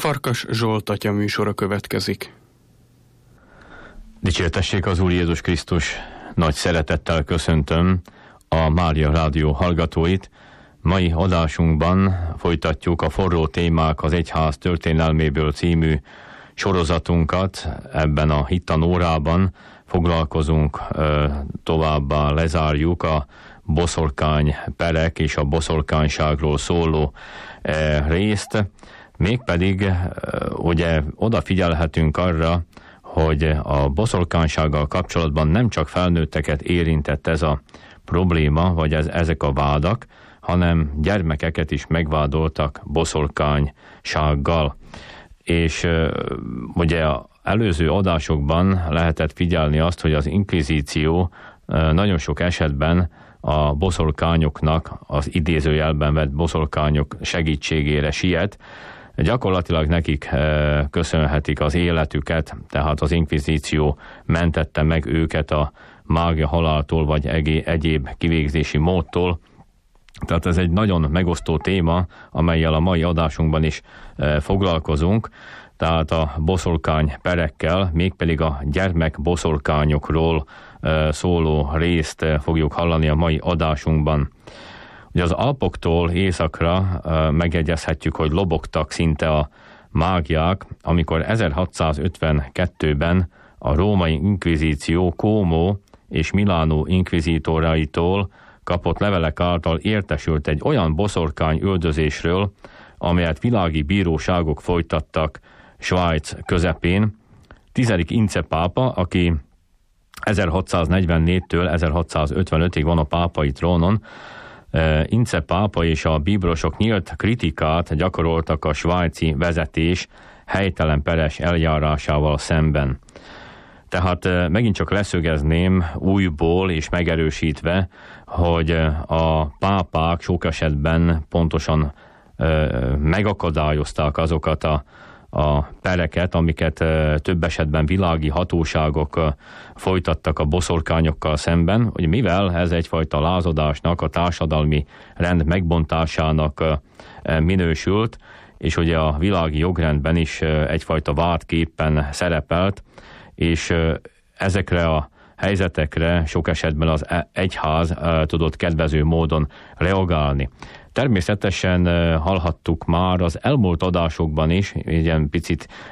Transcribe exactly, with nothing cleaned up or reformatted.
Farkas Zsolt atya műsora következik. Dicsértessék az Úr Jézus Krisztus, nagy szeretettel köszöntöm a Mária Rádió hallgatóit. Mai adásunkban folytatjuk a Forró témák az egyház történelméből című sorozatunkat. Ebben a hittanórában foglalkozunk továbbá, lezárjuk a boszorkány perek és a boszorkányságról szóló részt. Mégpedig ugye odafigyelhetünk arra, hogy a boszorkánysággal kapcsolatban nem csak felnőtteket érintett ez a probléma, vagy ez, ezek a vádak, hanem gyermekeket is megvádoltak boszorkánysággal. És ugye az előző adásokban lehetett figyelni azt, hogy az inkvizíció nagyon sok esetben a boszorkányoknak, az idézőjelben vett boszorkányok segítségére siet. Gyakorlatilag nekik köszönhetik az életüket, tehát az inkvizíció mentette meg őket a mágia haláltól, vagy egyéb kivégzési módtól. Tehát ez egy nagyon megosztó téma, amellyel a mai adásunkban is foglalkozunk. Tehát a boszorkány perekkel, mégpedig a gyermek boszorkányokról szóló részt fogjuk hallani a mai adásunkban. Ugye az Alpoktól északra megjegyezhetjük, hogy lobogtak szinte a mágiák, amikor ezerhatszázötvenkettőben a római inkvizíció Como és Milánó inkvizítoraitól kapott levelek által értesült egy olyan boszorkány üldözésről, amelyet világi bíróságok folytattak Svájc közepén. Tizedik Ince pápa, aki ezerhatszáznegyvennégytől ezerhatszázötvenötig van a pápai trónon, Ince pápa és a bíborosok nyílt kritikát gyakoroltak a svájci vezetés helytelen peres eljárásával szemben. Tehát megint csak leszögezném újból és megerősítve, hogy a pápák sok esetben pontosan megakadályozták azokat a a pereket, amiket több esetben világi hatóságok folytattak a boszorkányokkal szemben, hogy mivel ez egyfajta lázadásnak, a társadalmi rend megbontásának minősült, és ugye a világi jogrendben is egyfajta vádképpen szerepelt, és ezekre a helyzetekre sok esetben az egyház tudott kedvező módon reagálni. Természetesen hallhattuk már az elmúlt adásokban is, ilyen picit